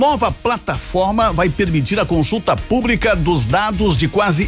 Nova plataforma vai permitir a consulta pública dos dados de quase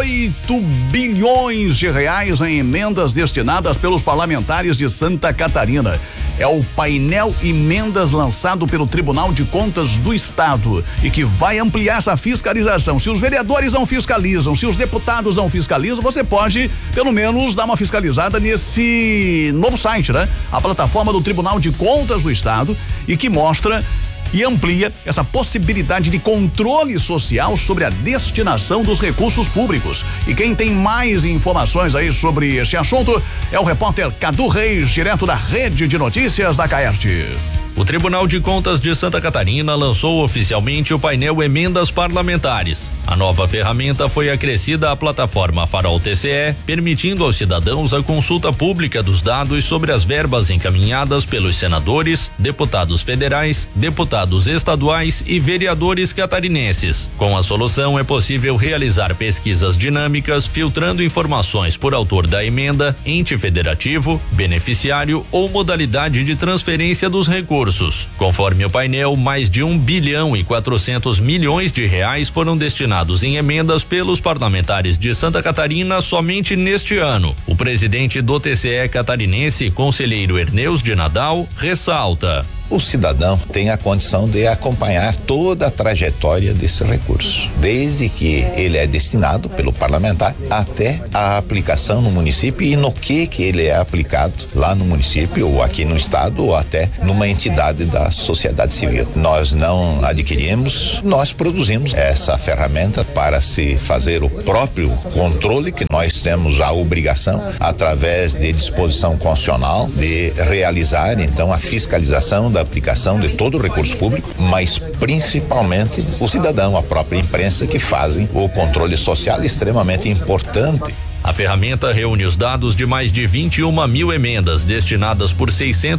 8 bilhões de reais em emendas destinadas pelos parlamentares de Santa Catarina. É o painel emendas lançado pelo Tribunal de Contas do Estado e que vai ampliar essa fiscalização. Se os vereadores não fiscalizam, se os deputados não fiscalizam, você pode pelo menos dar uma fiscalizada nesse novo site, né? A plataforma do Tribunal de Contas do Estado e que mostra e amplia essa possibilidade de controle social sobre a destinação dos recursos públicos. E quem tem mais informações aí sobre este assunto é o repórter Cadu Reis, direto da Rede de Notícias da Caerte. O Tribunal de Contas de Santa Catarina lançou oficialmente o painel Emendas Parlamentares. A nova ferramenta foi acrescida à plataforma Farol TCE, permitindo aos cidadãos a consulta pública dos dados sobre as verbas encaminhadas pelos senadores, deputados federais, deputados estaduais e vereadores catarinenses. Com a solução é possível realizar pesquisas dinâmicas, filtrando informações por autor da emenda, ente federativo, beneficiário ou modalidade de transferência dos recursos. Conforme o painel, mais de 1 bilhão e 400 milhões de reais foram destinados em emendas pelos parlamentares de Santa Catarina somente neste ano. O presidente do TCE catarinense, conselheiro Erneus de Nadal, ressalta: o cidadão tem a condição de acompanhar toda a trajetória desse recurso, desde que ele é destinado pelo parlamentar até a aplicação no município e no que ele é aplicado lá no município ou aqui no estado ou até numa entidade da sociedade civil. Nós não adquirimos, nós produzimos essa ferramenta para se fazer o próprio controle que nós temos a obrigação, através de disposição constitucional, de realizar então a fiscalização da aplicação de todo o recurso público, mas principalmente o cidadão, a própria imprensa, que fazem o controle social extremamente importante. A ferramenta reúne os dados de mais de 21 mil emendas destinadas por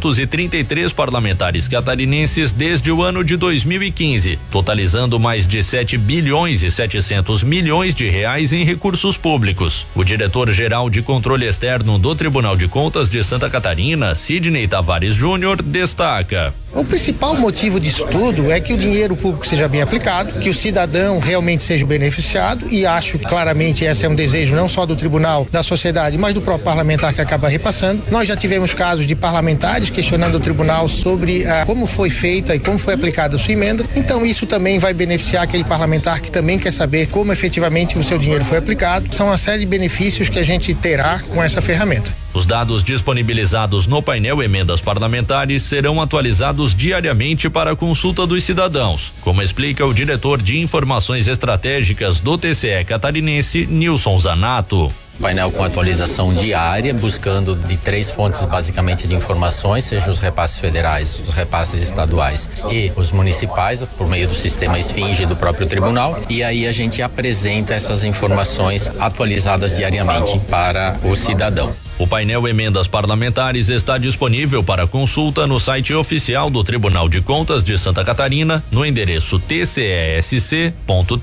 633 parlamentares catarinenses desde o ano de 2015, totalizando mais de 7 bilhões e 700 milhões de reais em recursos públicos. O diretor-geral de controle externo do Tribunal de Contas de Santa Catarina, Sidney Tavares Júnior, destaca: o principal motivo disso tudo é que o dinheiro público seja bem aplicado, que o cidadão realmente seja beneficiado, e acho que claramente esse é um desejo não só do tribunal, da sociedade, mas do próprio parlamentar que acaba repassando. Nós já tivemos casos de parlamentares questionando o tribunal sobre como foi feita e como foi aplicada a sua emenda, então isso também vai beneficiar aquele parlamentar que também quer saber como efetivamente o seu dinheiro foi aplicado. São uma série de benefícios que a gente terá com essa ferramenta. Os dados disponibilizados no painel Emendas Parlamentares serão atualizados diariamente para a consulta dos cidadãos, como explica o diretor de Informações Estratégicas do TCE catarinense, Nilson Zanato. Painel com atualização diária, buscando de 3 fontes basicamente de informações, seja os repasses federais, os repasses estaduais e os municipais, por meio do sistema Esfinge do próprio tribunal, e aí a gente apresenta essas informações atualizadas diariamente para o cidadão. O painel Emendas Parlamentares está disponível para consulta no site oficial do Tribunal de Contas de Santa Catarina, no endereço tcesc.tc.br.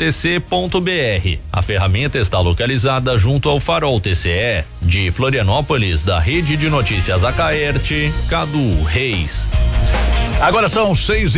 A ferramenta está localizada junto ao Farol TCE. De Florianópolis, da Rede de Notícias Acaerte, Cadu Reis. Agora são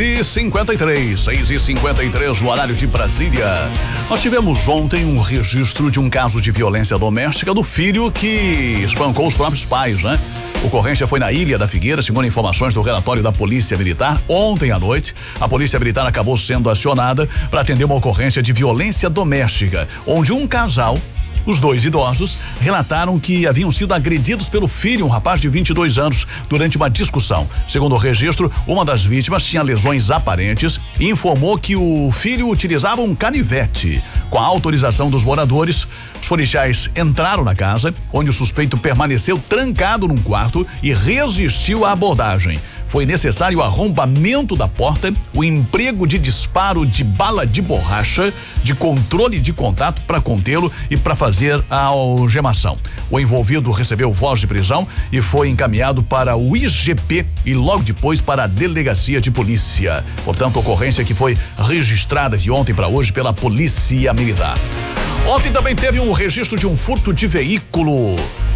6h53 no horário de Brasília. Nós tivemos ontem um registro de um caso de violência doméstica do filho que espancou os próprios pais, né? A ocorrência foi na Ilha da Figueira, segundo informações do relatório da Polícia Militar. Ontem à noite, a Polícia Militar acabou sendo acionada para atender uma ocorrência de violência doméstica, onde um casal, os 2 idosos, relataram que haviam sido agredidos pelo filho, um rapaz de 22 anos, durante uma discussão. Segundo o registro, uma das vítimas tinha lesões aparentes e informou que o filho utilizava um canivete. Com a autorização dos moradores, os policiais entraram na casa, onde o suspeito permaneceu trancado num quarto e resistiu à abordagem. Foi necessário o arrombamento da porta, o emprego de disparo de bala de borracha, de controle de contato para contê-lo e para fazer a algemação. O envolvido recebeu voz de prisão e foi encaminhado para o IGP e logo depois para a delegacia de polícia. Portanto, ocorrência que foi registrada de ontem para hoje pela Polícia Militar. Ontem também teve um registro de um furto de veículo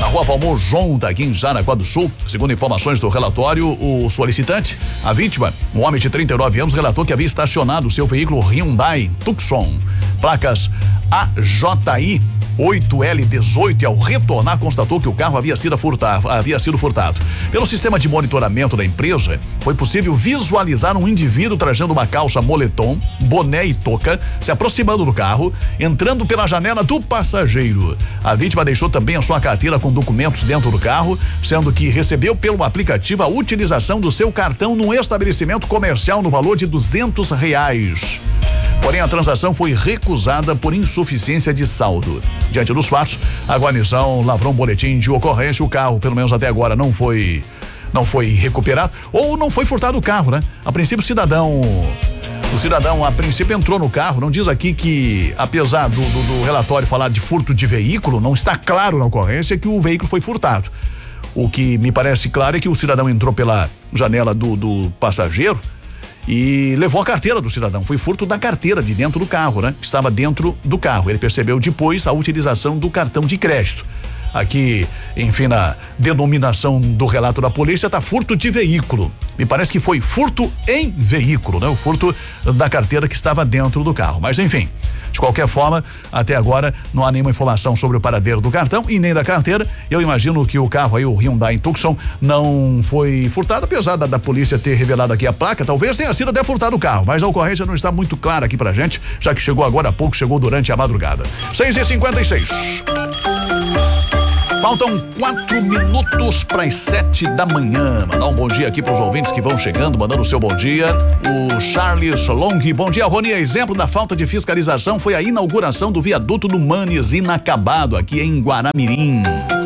na Rua Valmor Jonta, aqui em Jaraguá do Sul. Segundo informações do relatório, o solicitante, a vítima, um homem de 39 anos, relatou que havia estacionado o seu veículo Hyundai Tucson, placas AJI 8L18, e ao retornar constatou que o carro havia sido furtado. Pelo sistema de monitoramento da empresa, foi possível visualizar um indivíduo trajando uma calça moletom, boné e touca, se aproximando do carro, entrando pela janela do passageiro. A vítima deixou também a sua carteira com documentos dentro do carro, sendo que recebeu pelo aplicativo a utilização do seu cartão num estabelecimento comercial no valor de R$200. Porém, a transação foi recusada por insuficiência de saldo. Diante dos fatos, a guarnição lavrou um boletim de ocorrência. O carro, pelo menos até agora, não foi recuperado, ou não foi furtado o carro, né? A princípio, o cidadão a princípio entrou no carro. Não diz aqui que, apesar do relatório falar de furto de veículo, não está claro na ocorrência que o veículo foi furtado. O que me parece claro é que o cidadão entrou pela janela do passageiro e levou a carteira do cidadão. Foi furto da carteira de dentro do carro, né? Que estava dentro do carro. Ele percebeu depois a utilização do cartão de crédito. Aqui, enfim, na denominação do relato da polícia, tá furto de veículo. Me parece que foi furto em veículo, né? O furto da carteira que estava dentro do carro. Mas, enfim, de qualquer forma, até agora não há nenhuma informação sobre o paradeiro do cartão e nem da carteira. Eu imagino que o carro aí, o Hyundai Tucson, não foi furtado, apesar da polícia ter revelado aqui a placa. Talvez tenha sido até furtado o carro, mas a ocorrência não está muito clara aqui pra gente, já que chegou agora há pouco, chegou durante a madrugada. 6h56. Faltam 4 minutos para as 7 da manhã. Mandar um bom dia aqui para os ouvintes que vão chegando, mandando o seu bom dia. O Charles Long. Bom dia, Rony. Exemplo da falta de fiscalização foi a inauguração do viaduto do Manes, inacabado, aqui em Guaramirim.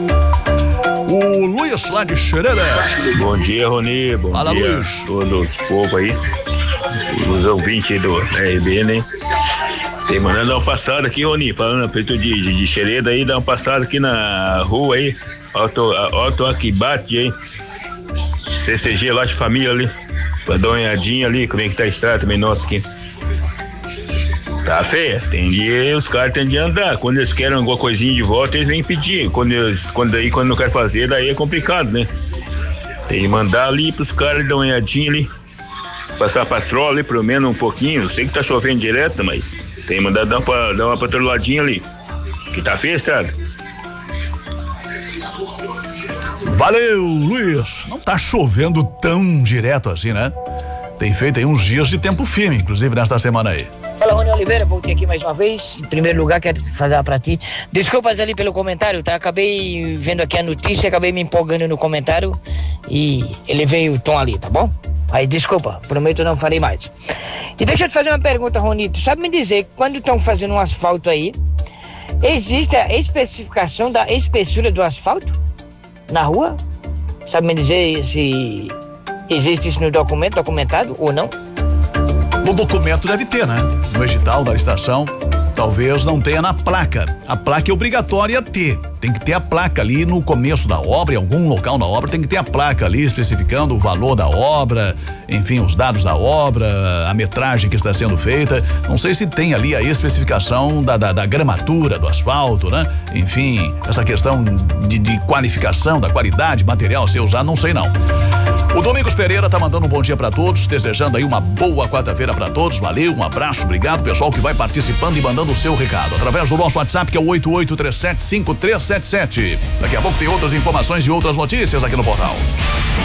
O Luiz lá de Xerera. Bom dia, Rony. Bom Fala, dia, Luiz. Todos os povos aí, os ouvintes aí do RB, né? Tem mandando dar uma passada aqui, Rony, falando a preto de Xereda aí, dá uma passada aqui na rua aí, auto aqui bate aí, TCG lá de família ali, pra dar uma olhadinha ali, como é que tá a estrada também, nossa aqui. Tá feia, os caras têm de andar, quando eles querem alguma coisinha de volta, eles vêm pedir, quando não querem fazer, daí é complicado, né? Tem que mandar ali pros caras dar uma olhadinha ali, passar a patrola ali, pelo menos um pouquinho, eu sei que tá chovendo direto, mas tem que mandar dar uma patroladinha ali, que tá feia a estrada. Valeu, Luiz. Não tá chovendo tão direto assim, né? Tem feito aí uns dias de tempo firme, inclusive nesta semana aí. Fala, Rony Oliveira, voltei aqui mais uma vez. Em primeiro lugar, quero fazer pra ti desculpas ali pelo comentário, tá? Acabei vendo aqui a notícia, acabei me empolgando no comentário e elevei o tom ali, tá bom? Aí, desculpa, prometo não farei mais. E deixa eu te fazer uma pergunta, Ronito. Sabe me dizer, quando estão fazendo um asfalto aí, existe a especificação da espessura do asfalto na rua? Sabe me dizer se existe isso no documentado ou não? No documento deve ter, né? No edital da estação, talvez não tenha na placa. A placa é obrigatória ter. Tem que ter a placa ali no começo da obra, em algum local na obra, tem que ter a placa ali especificando o valor da obra, enfim, os dados da obra, a metragem que está sendo feita. Não sei se tem ali a especificação da gramatura do asfalto, né? Enfim, essa questão de qualificação, da qualidade material a ser usado, não sei não. O Domingos Pereira tá mandando um bom dia para todos, desejando aí uma boa quarta-feira para todos. Valeu, um abraço, obrigado pessoal que vai participando e mandando o seu recado através do nosso WhatsApp, que é o 88375377. Daqui a pouco tem outras informações e outras notícias aqui no portal.